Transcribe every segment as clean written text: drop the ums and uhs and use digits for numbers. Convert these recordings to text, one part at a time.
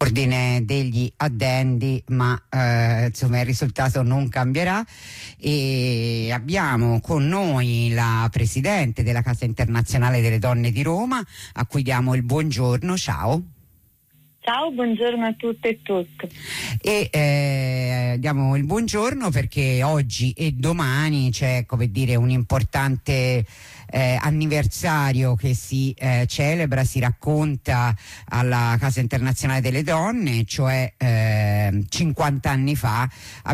ordine degli addendi, ma insomma il risultato non cambierà. E abbiamo con noi la presidente della Casa Internazionale delle Donne di Roma, a cui diamo il buongiorno. Ciao. Ciao, buongiorno a tutte e tutti. E diamo il buongiorno perché oggi e domani c'è, come dire, un importante anniversario che si celebra, si racconta alla Casa Internazionale delle Donne, cioè 50 anni fa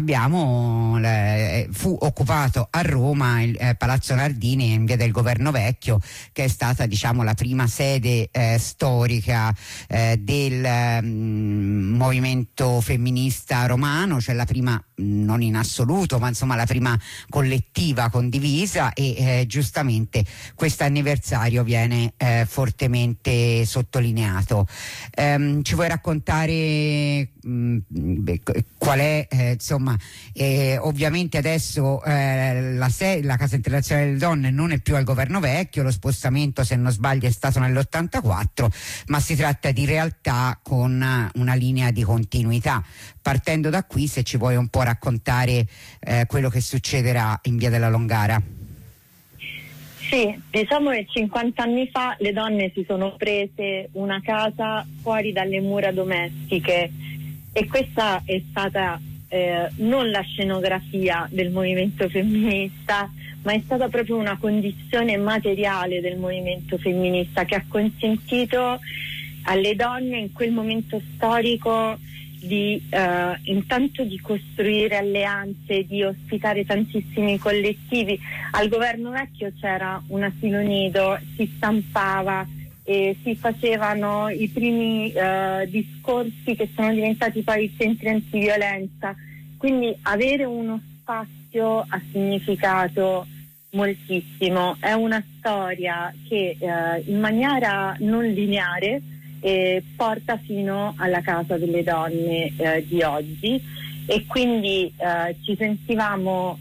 fu occupato a Roma il Palazzo Nardini in via del Governo Vecchio, che è stata, diciamo, la prima sede storica del movimento femminista romano, cioè la prima, non in assoluto, ma insomma la prima collettiva condivisa, e giustamente questo anniversario viene fortemente sottolineato. Ci vuoi raccontare qual è, insomma, ovviamente adesso la Casa Internazionale delle Donne non è più al Governo Vecchio, lo spostamento, se non sbaglio, è stato nell'84, ma si tratta di realtà con una linea di continuità. Partendo da qui, se ci vuoi un po' raccontare quello che succederà in via della Longara. Sì, diciamo che 50 anni fa le donne si sono prese una casa fuori dalle mura domestiche, e questa è stata non la scenografia del movimento femminista, ma è stata proprio una condizione materiale del movimento femminista, che ha consentito alle donne in quel momento storico di intanto di costruire alleanze, di ospitare tantissimi collettivi. Al Governo Vecchio c'era un asilo nido, si stampava e si facevano i primi discorsi che sono diventati poi i centri antiviolenza, quindi avere uno spazio ha significato moltissimo. È una storia che in maniera non lineare porta fino alla Casa delle Donne di oggi, e quindi ci sentivamo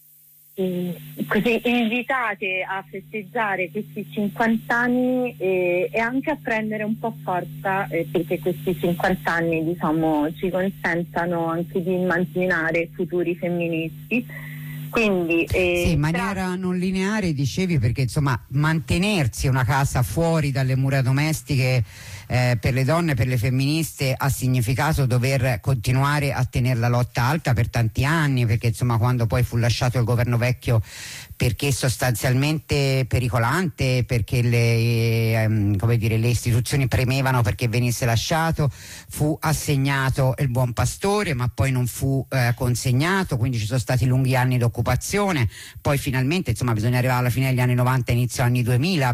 così invitate a festeggiare questi 50 anni e anche a prendere un po' forza, perché questi 50 anni, diciamo, ci consentano anche di immaginare futuri femministi. Quindi sì, in maniera non lineare, dicevi, perché insomma mantenersi una casa fuori dalle mura domestiche per le donne, per le femministe, ha significato dover continuare a tenere la lotta alta per tanti anni, perché insomma quando poi fu lasciato il Governo Vecchio, perché sostanzialmente pericolante, perché le istituzioni premevano perché venisse lasciato, fu assegnato il Buon Pastore, ma poi non fu consegnato, quindi ci sono stati lunghi anni di occupazione. Poi finalmente, insomma, bisogna arrivare alla fine degli anni 90, inizio anni 2000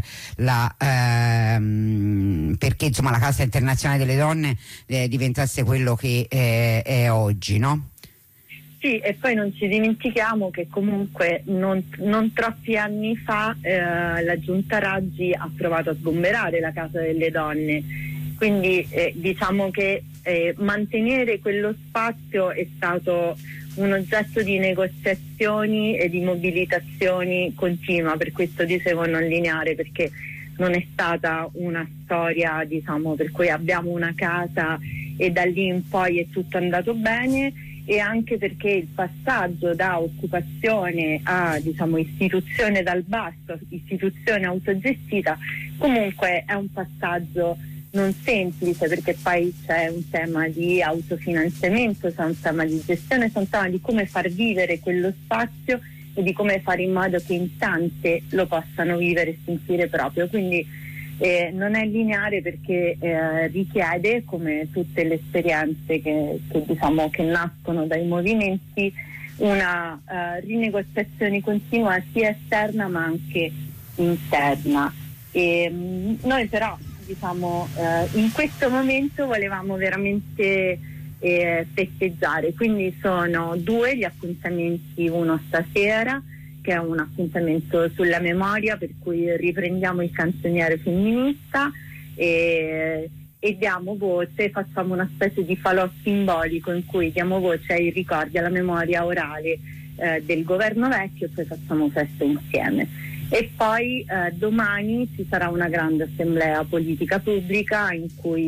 perché insomma la Casa Internazionale delle Donne diventasse quello che è oggi, no? Sì, e poi non ci dimentichiamo che comunque non troppi anni fa la Giunta Raggi ha provato a sgomberare la Casa delle Donne, quindi diciamo che mantenere quello spazio è stato un oggetto di negoziazioni e di mobilitazioni continua. Per questo dicevo non lineare, perché non è stata una storia, diciamo, per cui abbiamo una casa e da lì in poi è tutto andato bene, e anche perché il passaggio da occupazione a, diciamo, istituzione dal basso, istituzione autogestita, comunque è un passaggio non semplice, perché poi c'è un tema di autofinanziamento, c'è un tema di gestione, c'è un tema di come far vivere quello spazio e di come fare in modo che in tante lo possano vivere e sentire proprio. Quindi non è lineare, perché richiede, come tutte le esperienze che diciamo che nascono dai movimenti, una rinegoziazione continua sia esterna ma anche interna. E noi però, diciamo, in questo momento volevamo veramente festeggiare, quindi sono 2 gli appuntamenti, uno stasera che è un appuntamento sulla memoria, per cui riprendiamo il canzoniere femminista e diamo voce, facciamo una specie di falò simbolico in cui diamo voce ai ricordi, alla memoria orale del Governo Vecchio, e poi facciamo festa insieme. E poi domani ci sarà una grande assemblea politica pubblica in cui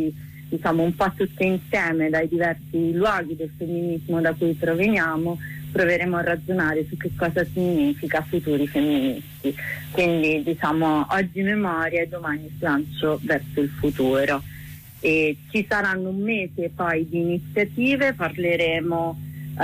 diciamo un po' tutte insieme dai diversi luoghi del femminismo da cui proveniamo, proveremo a ragionare su che cosa significa futuri femministi. Quindi diciamo oggi memoria e domani slancio verso il futuro. E ci saranno un mese poi di iniziative, parleremo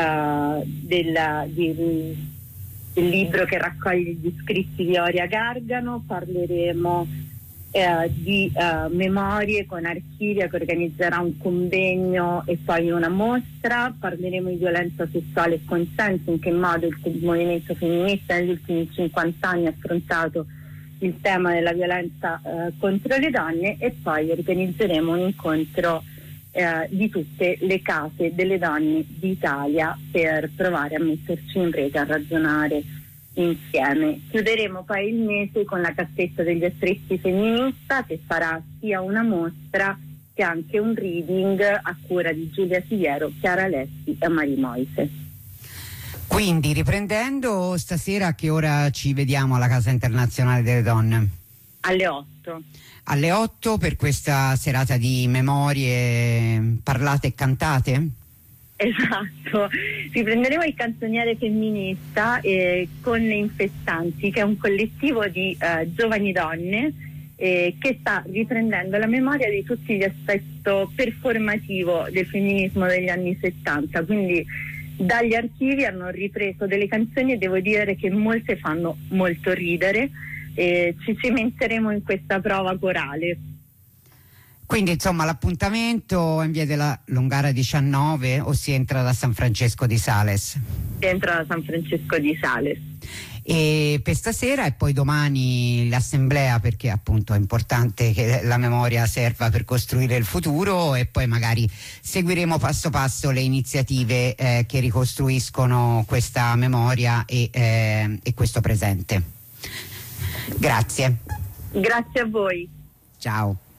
del libro che raccoglie gli scritti di Oria Gargano, parleremo di memorie con Archivia che organizzerà un convegno e poi una mostra, parleremo di violenza sessuale e consenso, in che modo il movimento femminista negli ultimi 50 anni ha affrontato il tema della violenza contro le donne, e poi organizzeremo un incontro di tutte le case delle donne d'Italia per provare a metterci in rete, a ragionare insieme. Chiuderemo poi il mese con la cassetta degli attrezzi femminista, che farà sia una mostra che anche un reading a cura di Giulia Siviero, Chiara Lessi e Mari Moise. Quindi, riprendendo, stasera a che ora ci vediamo alla Casa Internazionale delle Donne? Alle 8. Alle 8 per questa serata di memorie parlate e cantate? Esatto, riprenderemo il canzoniere femminista con le Infestanti, che è un collettivo di giovani donne che sta riprendendo la memoria di tutti gli aspetti performativo del femminismo degli anni 70, quindi dagli archivi hanno ripreso delle canzoni e devo dire che molte fanno molto ridere. Ci cimenteremo in questa prova corale. Quindi insomma l'appuntamento è in via della Longara 19 o si entra da San Francesco di Sales? Si entra da San Francesco di Sales. E per stasera e poi domani l'assemblea, perché appunto è importante che la memoria serva per costruire il futuro, e poi magari seguiremo passo passo le iniziative che ricostruiscono questa memoria e questo presente. Grazie. Grazie a voi. Ciao.